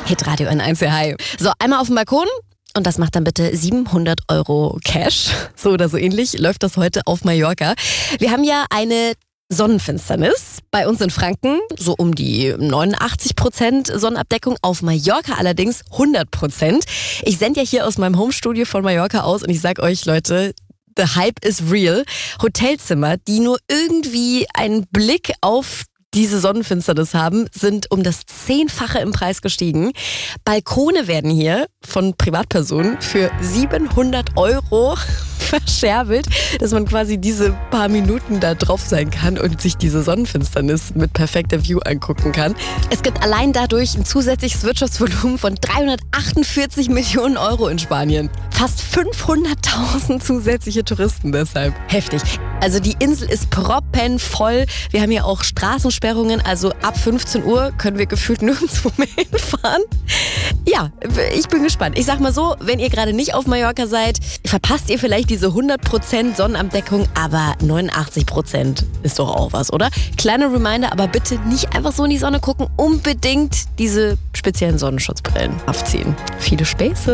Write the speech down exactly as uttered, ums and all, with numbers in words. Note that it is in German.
Hitradio N eins, hi. So, einmal auf dem Balkon. Und das macht dann bitte siebenhundert Euro Cash. So oder so ähnlich läuft das heute auf Mallorca. Wir haben ja eine Sonnenfinsternis bei uns in Franken, so um die neunundachtzig Prozent Sonnenabdeckung, auf Mallorca allerdings hundert Prozent. Ich sende ja hier aus meinem Homestudio von Mallorca aus und ich sag euch, Leute, the hype is real. Hotelzimmer, die nur irgendwie einen Blick auf diese Sonnenfinsternis haben, sind um das Zehnfache im Preis gestiegen. Balkone werden hier von Privatpersonen für siebenhundert Euro verscherbelt, dass man quasi diese paar Minuten da drauf sein kann und sich diese Sonnenfinsternis mit perfekter View angucken kann. Es gibt allein dadurch ein zusätzliches Wirtschaftsvolumen von dreihundertachtundvierzig Millionen Euro in Spanien. Fast fünfhunderttausend zusätzliche Touristen deshalb. Heftig. Also die Insel ist proppenvoll. Wir haben hier auch Straßensperrungen, also ab fünfzehn Uhr können wir gefühlt nirgendwo mehr hinfahren. Ja, ich bin gespannt. Ich sag mal so, wenn ihr gerade nicht auf Mallorca seid, verpasst ihr vielleicht diese hundert Prozent Sonnenabdeckung, aber neunundachtzig Prozent ist doch auch was, oder? Kleiner Reminder, aber bitte nicht einfach so in die Sonne gucken, unbedingt diese speziellen Sonnenschutzbrillen aufziehen. Viele Späße.